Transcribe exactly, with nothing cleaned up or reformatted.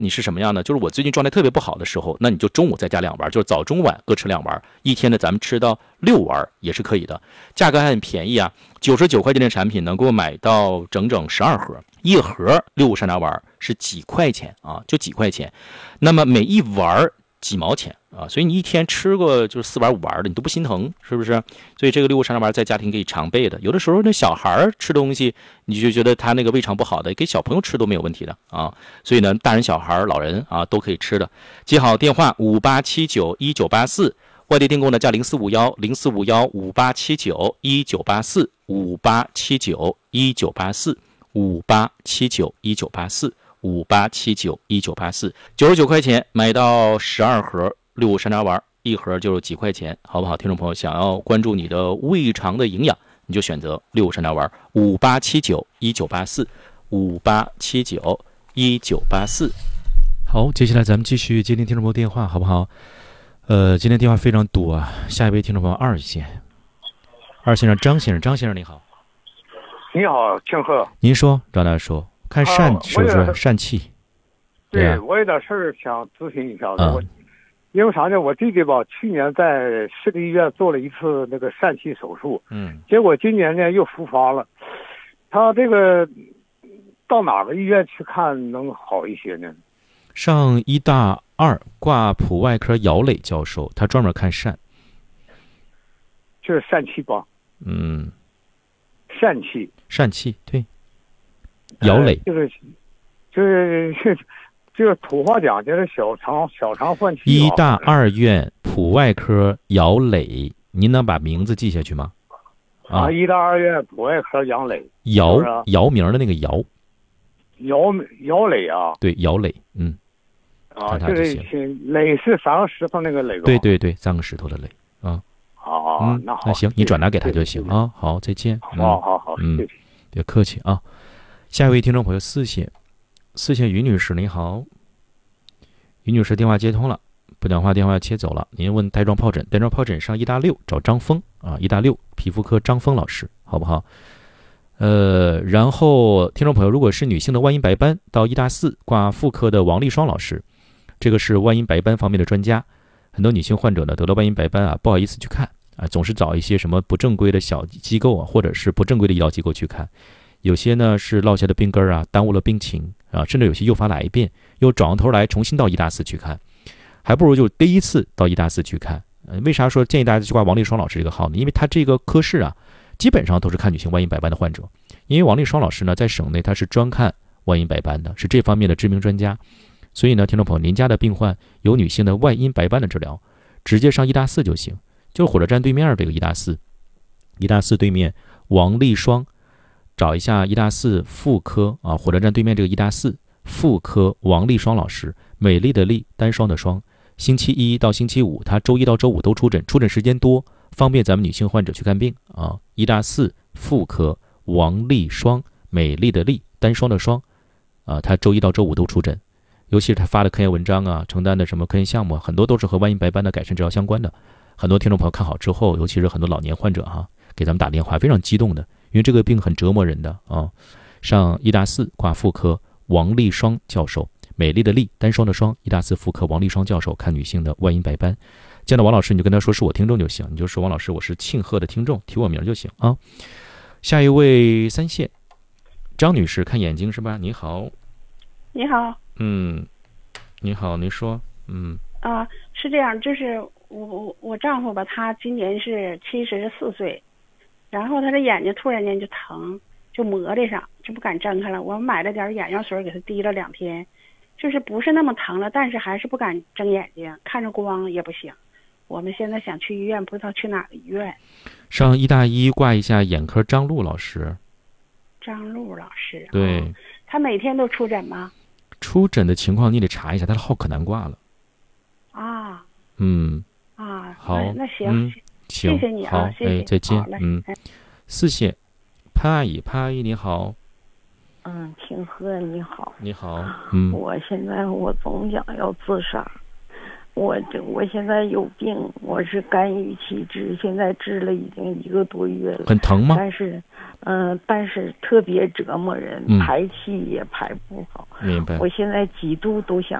你是什么样呢？就是我最近状态特别不好的时候，那你就中午再加两丸，就是早中晚各吃两丸，一天呢咱们吃到六丸也是可以的，价格还很便宜啊，九十九块钱的产品能够买到整整十二盒，一盒六五山楂丸是几块钱啊，就几块钱，那么每一丸几毛钱啊，所以你一天吃过就是四丸五丸的，你都不心疼，是不是？所以这个六物山楂丸在家庭可以常备的。有的时候那小孩吃东西，你就觉得他那个胃肠不好的，给小朋友吃都没有问题的啊。所以呢，大人、小孩、老人啊都可以吃的。记好电话五八七九一九八四，外地订购呢加零四五幺零四五幺五八七九一九八四五八七九一九八四五八七九一九八四。五八七九一九八四，九十九块钱买到十二盒六物山楂丸，一盒就是几块钱，好不好？听众朋友，想要关注你的胃肠的营养，你就选择六物山楂丸，五八七九一九八四，五八七九一九八四。好，接下来咱们继续接听听众朋友电话，好不好？呃，今天电话非常多啊，下一位听众朋友二线，二线上张先生，张先生你好。 你好，庆贺。 您说，张大叔。看疝、啊、是不是疝气？ 对， 对啊、 我有点事儿想咨询一下子。 嗯、 我因为啥呢？我弟弟吧，去年在市立医院做了一次那个疝气手术， 嗯， 结果今年呢又复发了。他这个到哪个医院去看能好一些呢？ 上医大二挂普外科姚磊教授，他专门看疝。 就是疝气吧？ 嗯， 疝气。 疝气，对。姚磊、 呃，就是就是就是土话讲，就是小肠小肠换气。 医大二院普外科姚磊，您能把名字记下去吗？ 啊，医大二院普外科杨磊， 姚姚明的那个姚， 姚姚磊啊， 对，姚磊，嗯， 啊，就是磊是三个石头那个磊， 对对对，三个石头的磊啊。 好， 嗯， 那好， 那行，你转达给他就行啊。好，再见。 好好好， 嗯， 谢谢， 别客气啊。下一位听众朋友四线，四线于女士您好，于女士电话接通了，不讲话电话切走了。您问带状疱疹，带状疱疹上医大六找张峰啊，医大六皮肤科张峰老师，好不好？呃，然后听众朋友，如果是女性的外阴白斑，到医大四挂妇科的王丽双老师，这个是外阴白斑方面的专家。很多女性患者呢得了外阴白斑啊，不好意思去看啊，总是找一些什么不正规的小机构啊，或者是不正规的医疗机构去看。有些呢是落下的病根啊，耽误了病情啊，甚至有些诱发了癌变，又转过头来重新到医大四去看，还不如就第一次到医大四去看。呃，为啥说建议大家去挂王丽双老师这个号呢？因为他这个科室啊，基本上都是看女性外阴白斑的患者。因为王丽双老师呢，在省内他是专看外阴白斑的，是这方面的知名专家。所以呢，听众朋友，您家的病患有女性的外阴白斑的治疗，直接上医大四就行，就是火车站对面这个医大四，医大四对面王丽双。找一下医大四妇科啊，火车站对面这个医大四妇科王丽双老师，美丽的丽，单双的双。星期一到星期五，他周一到周五都出诊，出诊时间多，方便咱们女性患者去看病啊。医大四妇科王丽双，美丽的丽，单双的双啊，他周一到周五都出诊，尤其是他发的科研文章啊，承担的什么科研项目，很多都是和外阴白斑的改善治疗相关的。很多听众朋友看好之后，尤其是很多老年患者哈、啊，给咱们打电话，非常激动的。因为这个病很折磨人的啊，上医大四挂妇科王丽双教授，美丽的丽，单双的双，医大四妇科王丽双教授看女性的外阴白斑。见到王老师你就跟他说是我听众就行，你就说王老师我是庆贺的听众，提我名就行啊。下一位三线，张女士看眼睛是吧？你好。 你好。 嗯，你好，您说。嗯。 啊，是这样，就是我我我丈夫吧，他今年是七十四岁。然后他的眼睛突然间就疼，就磨的上，就不敢睁开了。我买了点眼药水给他滴了两天，就是不是那么疼了，但是还是不敢睁眼睛，看着光也不行。我们现在想去医院，不知道去哪个医院。 上医大一挂一下眼科张璐老师。 张璐老师。 对、 哦。他每天都出诊吗？ 出诊的情况你得查一下，他的号可难挂了。 啊。 嗯。 啊。 好。 那, 那行。 嗯谢谢你啊， 好， 谢谢， 哎，再见。嗯，四线，潘阿姨，潘阿姨你好。 嗯，庆贺你好。 你好。嗯。 我现在我总想要自杀， 我这我现在有病，我是肝郁气滞，现在治了已经一个多月了。 很疼吗？ 但是，嗯、呃，但是特别折磨人， 嗯、 排气也排不好。 明白。 我现在几度都想